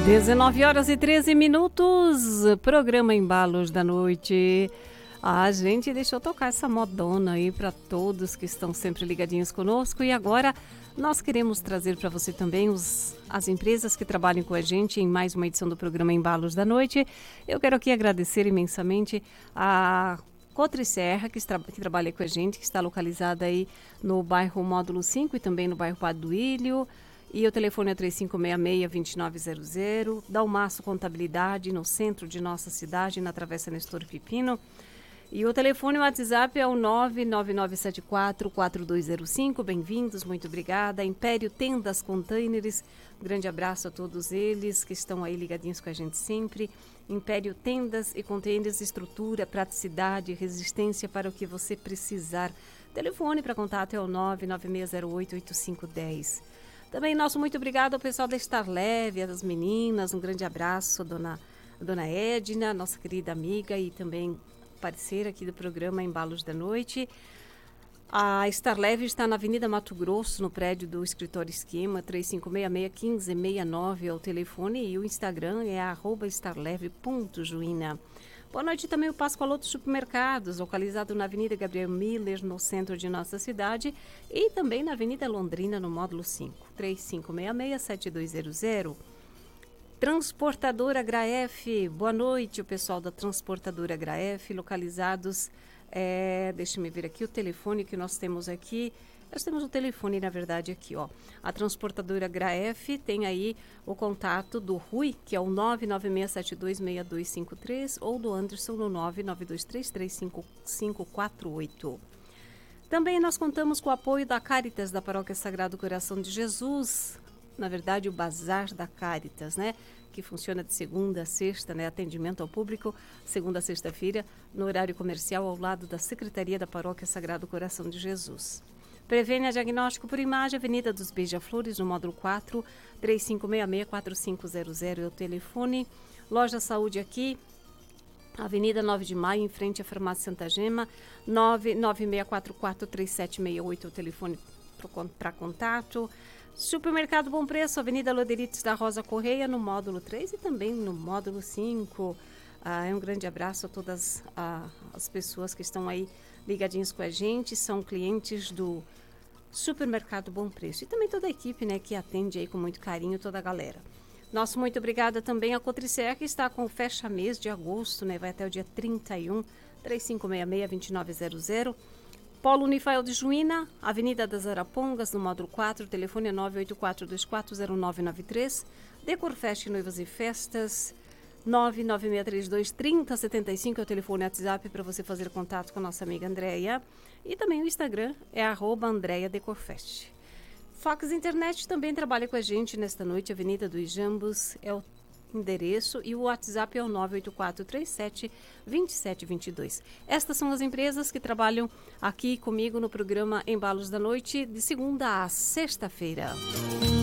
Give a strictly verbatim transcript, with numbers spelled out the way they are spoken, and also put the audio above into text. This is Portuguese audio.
dezenove horas e treze minutos, programa Embalos da Noite. A gente deixou tocar essa modona aí para todos que estão sempre ligadinhos conosco. E agora nós queremos trazer para você também os, as empresas que trabalham com a gente em mais uma edição do programa Embalos da Noite. Eu quero aqui agradecer imensamente a Cotriserra, que, tra que trabalha com a gente, que está localizada aí no bairro Módulo cinco e também no bairro Padre Duílio. E o telefone é três cinco seis seis, dois nove zero zero. Dalmaço Contabilidade, no centro de nossa cidade, na Travessa Nestor Pipino. E o telefone, o WhatsApp é o nove nove nove sete quatro, quatro dois zero cinco. Bem-vindos, muito obrigada. Império Tendas Containers, um grande abraço a todos eles que estão aí ligadinhos com a gente sempre. Império Tendas e Containers, estrutura, praticidade, resistência para o que você precisar. Telefone para contato é o nove nove seis zero oito, oito cinco um zero. Também nosso muito obrigado ao pessoal da Estar Leve, às meninas, um grande abraço, dona, dona Edna, nossa querida amiga e também parceira aqui do programa Embalos da Noite. A Estar Leve está na Avenida Mato Grosso, no prédio do Escritório Esquema, três cinco seis seis, um cinco seis nove é o telefone e o Instagram é arroba estarleve ponto juína. Boa noite também o Pascoaloto Supermercados, localizado na Avenida Gabriel Miller, no centro de nossa cidade, e também na Avenida Londrina, no módulo cinco, três cinco seis seis, sete dois zero zero. Transportadora Graef, boa noite o pessoal da Transportadora Graef, localizados, é, deixa-me ver aqui o telefone que nós temos aqui. Nós temos o telefone, na verdade, aqui, ó. A Transportadora Graef tem aí o contato do Rui, que é o nove nove seis sete dois seis dois cinco três, ou do Anderson no nove nove dois três três cinco cinco quatro oito. Também nós contamos com o apoio da Caritas, da Paróquia Sagrado Coração de Jesus, na verdade, o Bazar da Caritas, né? Que funciona de segunda a sexta, né? Atendimento ao público, segunda a sexta-feira, no horário comercial, ao lado da Secretaria da Paróquia Sagrado Coração de Jesus. Prevênia Diagnóstico por Imagem, Avenida dos Beija-Flores, no módulo quatro, três cinco seis seis, quatro cinco zero zero é o telefone. Loja Saúde aqui, Avenida nove de Maio, em frente à Farmácia Santa Gema, nove nove seis quatro quatro, três sete seis oito é o telefone para contato. Supermercado Bom Preço, Avenida Loderites da Rosa Correia, no módulo três e também no módulo cinco. Ah, é um grande abraço a todas ah, as pessoas que estão aí ligadinhos com a gente, são clientes do Supermercado Bom Preço. E também toda a equipe, né, que atende aí com muito carinho toda a galera. Nosso muito obrigada também à Cotricer, que está com o fecha-mês de agosto, né, vai até o dia trinta e um, três cinco seis seis, dois nove zero zero. Polo Unifael de Juína, Avenida das Arapongas, no módulo quatro, telefone é nove oito quatro dois quatro zero nove nove três. Decorfest Noivas e Festas, nove nove seis três dois, três zero sete cinco é o telefone WhatsApp para você fazer contato com a nossa amiga Andréia. E também o Instagram é arroba Andréia Decorfest. Fox Internet também trabalha com a gente nesta noite, Avenida dos Jambos é o endereço e o WhatsApp é o nove oito quatro três sete, dois sete dois dois. Estas são as empresas que trabalham aqui comigo no programa Embalos da Noite, de segunda a sexta-feira.